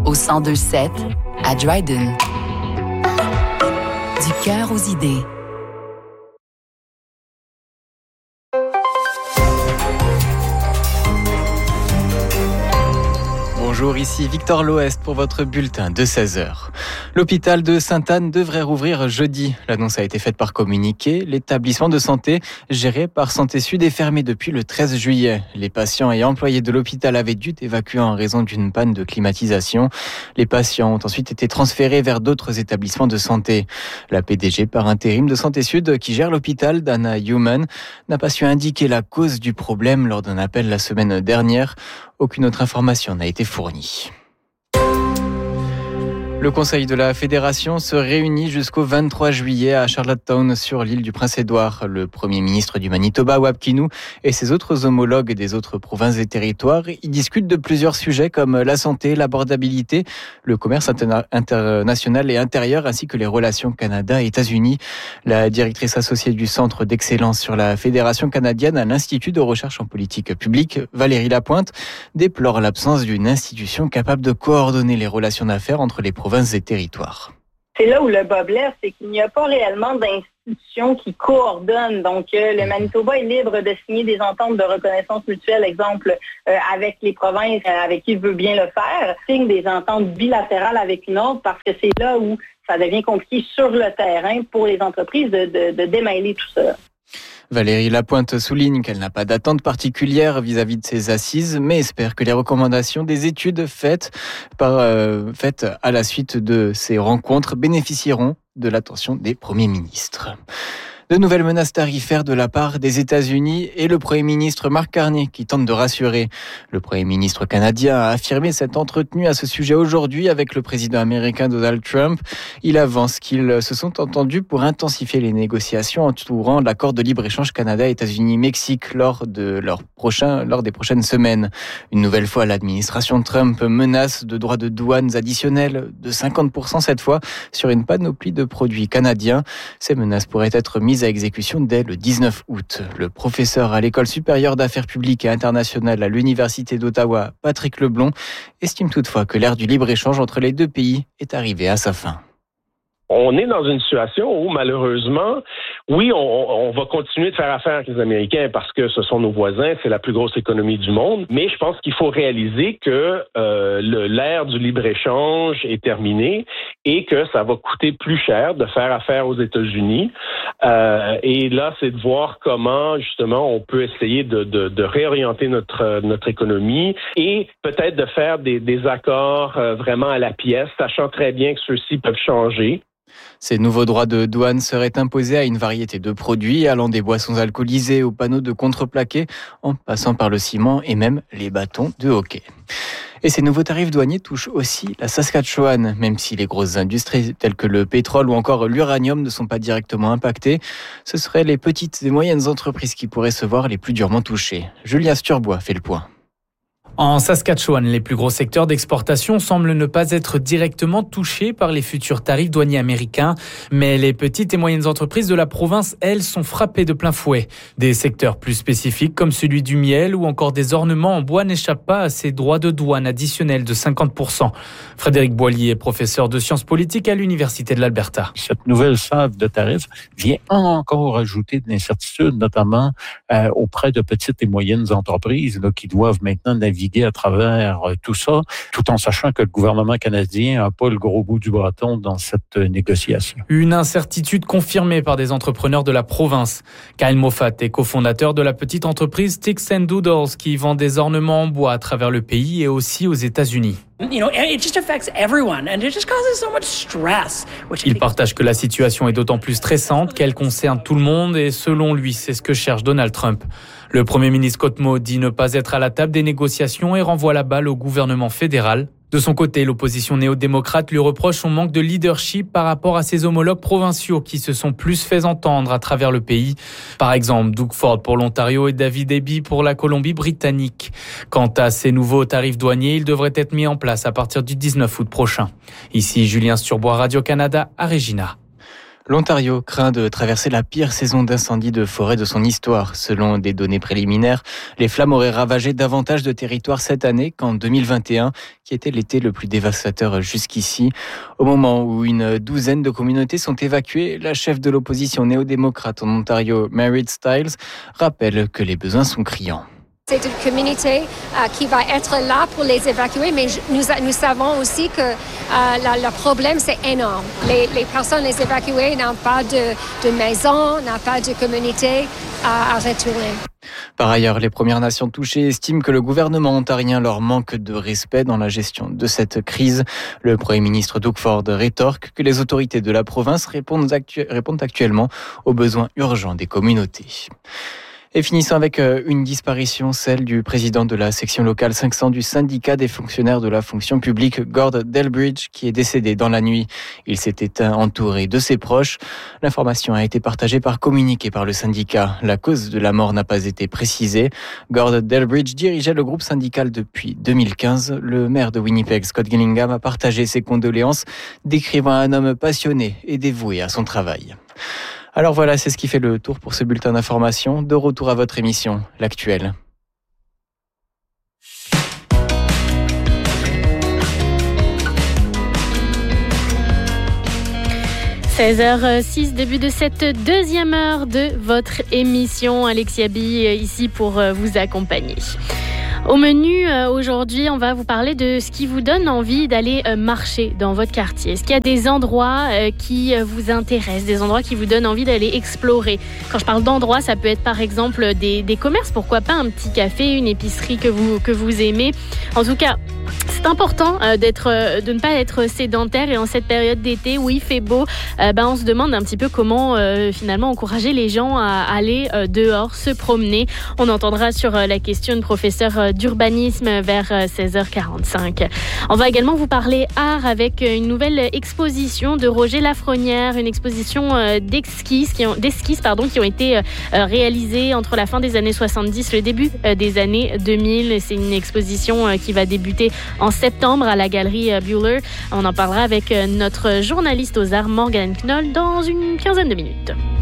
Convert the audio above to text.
au 102.7 à Dryden. Du cœur aux idées. Bonjour, ici Victor Loest pour votre bulletin de 16h. L'hôpital de Sainte-Anne devrait rouvrir jeudi. L'annonce a été faite par communiqué. L'établissement de santé géré par Santé Sud est fermé depuis le 13 juillet. Les patients et employés de l'hôpital avaient dû évacuer en raison d'une panne de climatisation. Les patients ont ensuite été transférés vers d'autres établissements de santé. La PDG par intérim de Santé Sud, qui gère l'hôpital, Dana Human, n'a pas su indiquer la cause du problème lors d'un appel la semaine dernière. Aucune autre information n'a été fournie. Le Conseil de la Fédération se réunit jusqu'au 23 juillet à Charlottetown sur l'île du Prince-Édouard. Le Premier ministre du Manitoba, Wab Kinew, et ses autres homologues des autres provinces et territoires y discutent de plusieurs sujets comme la santé, l'abordabilité, le commerce international et intérieur ainsi que les relations Canada-États-Unis. La directrice associée du Centre d'excellence sur la Fédération canadienne à l'Institut de recherche en politique publique, Valérie Lapointe, déplore l'absence d'une institution capable de coordonner les relations d'affaires entre les provinces et territoires. C'est là où le bas blesse, c'est qu'il n'y a pas réellement d'institutions qui coordonnent. Donc, le Manitoba est libre de signer des ententes de reconnaissance mutuelle, exemple, avec les provinces avec qui il veut bien le faire, signe des ententes bilatérales avec une autre parce que c'est là où ça devient compliqué sur le terrain pour les entreprises de démêler tout ça. Valérie Lapointe souligne qu'elle n'a pas d'attente particulière vis-à-vis de ces assises, mais espère que les recommandations des études faites à la suite de ces rencontres bénéficieront de l'attention des premiers ministres. De nouvelles menaces tarifaires de la part des États-Unis et le Premier ministre Mark Carney qui tente de rassurer. Le Premier ministre canadien a affirmé s'être entretenu à ce sujet aujourd'hui avec le président américain Donald Trump. Il avance qu'ils se sont entendus pour intensifier les négociations entourant l'accord de libre-échange Canada-États-Unis-Mexique lors des prochaines semaines. Une nouvelle fois, l'administration Trump menace de droits de douane additionnels de 50% cette fois sur une panoplie de produits canadiens. Ces menaces pourraient être mises à exécution dès le 19 août. Le professeur à l'École supérieure d'affaires publiques et internationales à l'Université d'Ottawa, Patrick Leblond, estime toutefois que l'ère du libre-échange entre les deux pays est arrivée à sa fin. On est dans une situation où, malheureusement, oui, on va continuer de faire affaire avec les Américains parce que ce sont nos voisins, c'est la plus grosse économie du monde, mais je pense qu'il faut réaliser que l'ère du libre-échange est terminée et que ça va coûter plus cher de faire affaire aux États-Unis. Et là, c'est de voir comment, justement, on peut essayer de réorienter notre économie et peut-être de faire des accords vraiment à la pièce, sachant très bien que ceux-ci peuvent changer. Ces nouveaux droits de douane seraient imposés à une variété de produits, allant des boissons alcoolisées aux panneaux de contreplaqué, en passant par le ciment et même les bâtons de hockey. Et ces nouveaux tarifs douaniers touchent aussi la Saskatchewan, même si les grosses industries telles que le pétrole ou encore l'uranium ne sont pas directement impactées. Ce seraient les petites et moyennes entreprises qui pourraient se voir les plus durement touchées. Julien Sturbois fait le point. En Saskatchewan, les plus gros secteurs d'exportation semblent ne pas être directement touchés par les futurs tarifs douaniers américains. Mais les petites et moyennes entreprises de la province, elles, sont frappées de plein fouet. Des secteurs plus spécifiques comme celui du miel ou encore des ornements en bois n'échappent pas à ces droits de douane additionnels de 50%. Frédéric Boilly est professeur de sciences politiques à l'Université de l'Alberta. Cette nouvelle salve de tarifs vient encore ajouter de l'incertitude, notamment auprès de petites et moyennes entreprises qui doivent maintenant naviguer à travers tout ça, tout en sachant que le gouvernement canadien n'a pas le gros bout du bâton dans cette négociation. Une incertitude confirmée par des entrepreneurs de la province. Kyle Moffat est cofondateur de la petite entreprise Sticks and Doodles qui vend des ornements en bois à travers le pays et aussi aux États-Unis. Il partage que la situation est d'autant plus stressante qu'elle concerne tout le monde et selon lui, c'est ce que cherche Donald Trump. Le Premier ministre Cotmo dit ne pas être à la table des négociations et renvoie la balle au gouvernement fédéral. De son côté, l'opposition néo-démocrate lui reproche son manque de leadership par rapport à ses homologues provinciaux qui se sont plus fait entendre à travers le pays. Par exemple, Doug Ford pour l'Ontario et David Eby pour la Colombie-Britannique. Quant à ces nouveaux tarifs douaniers, ils devraient être mis en place à partir du 19 août prochain. Ici, Julien Sturbois, Radio-Canada à Regina. L'Ontario craint de traverser la pire saison d'incendie de forêt de son histoire. Selon des données préliminaires, les flammes auraient ravagé davantage de territoires cette année qu'en 2021, qui était l'été le plus dévastateur jusqu'ici. Au moment où une douzaine de communautés sont évacuées, la chef de l'opposition néo-démocrate en Ontario, Marit Stiles, rappelle que les besoins sont criants. C'est une communauté qui va être là pour les évacuer, mais nous savons aussi que le problème, c'est énorme. Les personnes les évacuées n'ont pas de maison, n'ont pas de communauté à retourner. Par ailleurs, les Premières Nations touchées estiment que le gouvernement ontarien leur manque de respect dans la gestion de cette crise. Le Premier ministre Doug Ford rétorque que les autorités de la province répondent actuellement aux besoins urgents des communautés. Et finissons avec une disparition, celle du président de la section locale 500 du syndicat des fonctionnaires de la fonction publique, Gord Delbridge, qui est décédé dans la nuit. Il s'est éteint entouré de ses proches. L'information a été partagée par communiqué par le syndicat. La cause de la mort n'a pas été précisée. Gord Delbridge dirigeait le groupe syndical depuis 2015. Le maire de Winnipeg, Scott Gillingham, a partagé ses condoléances, décrivant un homme passionné et dévoué à son travail. Alors voilà, c'est ce qui fait le tour pour ce bulletin d'information. De retour à votre émission, L'Actuel. « 16h06, début de cette deuxième heure de votre émission. Alexia Bi ici pour vous accompagner. Au menu aujourd'hui, on va vous parler de ce qui vous donne envie d'aller marcher dans votre quartier. Est-ce qu'il y a des endroits qui vous intéressent, des endroits qui vous donnent envie d'aller explorer? Quand je parle d'endroits, ça peut être par exemple des commerces, pourquoi pas un petit café, une épicerie que vous aimez. En tout cas, c'est important de ne pas être sédentaire, et en cette période d'été où il fait beau, on se demande un petit peu comment finalement encourager les gens à aller dehors, se promener. On entendra sur la question de professeur d'urbanisme vers 16h45. On va également vous parler art avec une nouvelle exposition de Roger Lafrenière, une exposition d'esquisses qui ont été réalisées entre la fin des années 70 et le début des années 2000. C'est une exposition qui va débuter en septembre à la galerie Buehler. On en parlera avec notre journaliste aux arts Morgane Knoll dans une quinzaine de minutes.